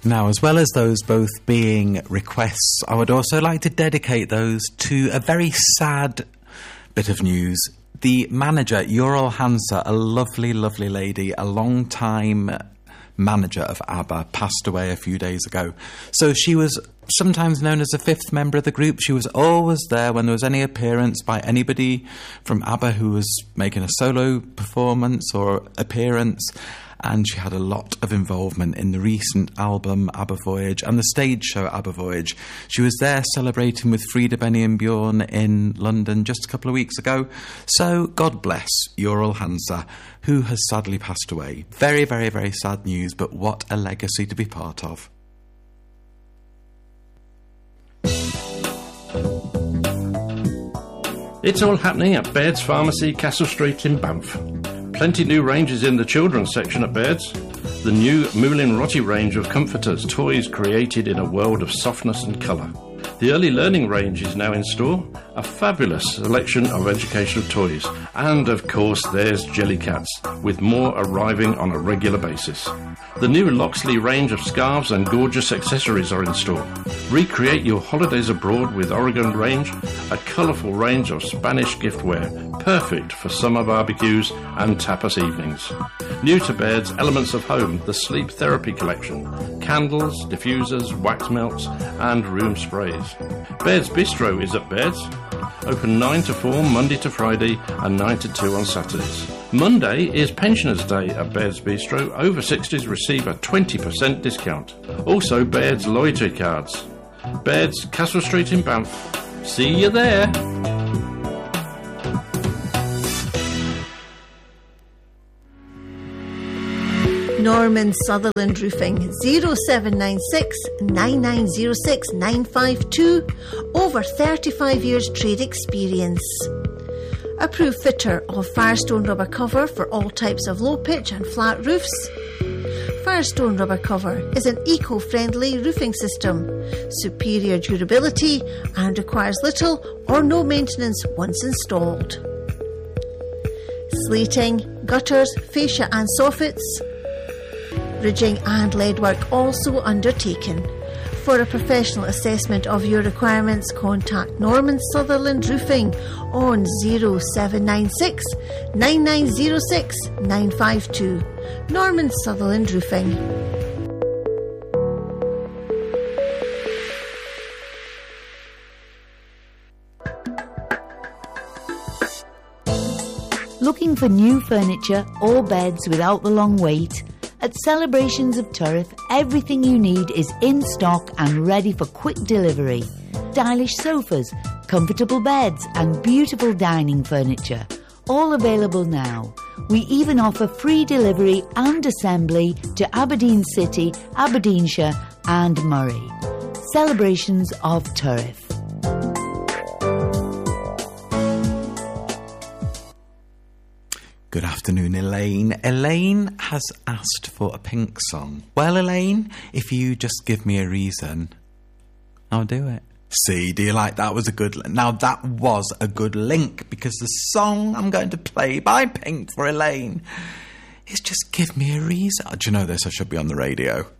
Now, as well as those both being requests, I would also like to dedicate those to a very sad bit of news. The manager, Jorel Hansa, a lovely, lovely lady, a long-time manager of ABBA, passed away a few days ago. So she was sometimes known as the fifth member of the group. She was always there when there was any appearance by anybody from ABBA who was making a solo performance or appearance. And she had a lot of involvement in the recent album ABBA Voyage and the stage show ABBA Voyage. She was there celebrating with Frida, Benny and Bjorn in London just a couple of weeks ago. So God bless Jorel Hansa, who has sadly passed away. Very, very, very sad news, but what a legacy to be part of. It's all happening at Baird's Pharmacy, Castle Street in Banff. Plenty new ranges in the children's section at Baird's. The new Moulin Rotti range of comforters, toys created in a world of softness and colour. The early learning range is now in store, a fabulous selection of educational toys. And of course there's Jellycats, with more arriving on a regular basis. The new Loxley range of scarves and gorgeous accessories are in store. Recreate your holidays abroad with Oregon range, a colourful range of Spanish giftware, perfect for summer barbecues and tapas evenings. New to Baird's Elements of Home, the Sleep Therapy Collection, candles, diffusers, wax melts and room sprays. Baird's Bistro is at Baird's, open 9 to 4 Monday to Friday and 9 to 2 on Saturdays. Monday is Pensioners' Day at Baird's Bistro. Over 60s receive a 20% discount. Also Baird's loyalty cards. Baird's, Castle Street in Banff. See you there. Norman Sutherland Roofing, 0796 9906 952. Over 35 years trade experience. Approved fitter of Firestone rubber cover for all types of low pitch and flat roofs. Firestone rubber cover is an eco-friendly roofing system, superior durability and requires little or no maintenance once installed. Slating, gutters, fascia and soffits. Ridging and lead work also undertaken. For a professional assessment of your requirements, contact Norman Sutherland Roofing on 0796 9906 952. Norman Sutherland Roofing. Looking for new furniture or beds without the long wait? At Celebrations of Turriff, everything you need is in stock and ready for quick delivery. Stylish sofas, comfortable beds and beautiful dining furniture, all available now. We even offer free delivery and assembly to Aberdeen City, Aberdeenshire and Murray. Celebrations of Turriff. Good afternoon, Elaine. Elaine has asked for a Pink song. Well, Elaine, if you just give me a reason, I'll do it. See, do you like that? Was a good now that was a good link, because the song I'm going to play by Pink for Elaine is Just Give Me a Reason. Do you know this? I should be on the radio.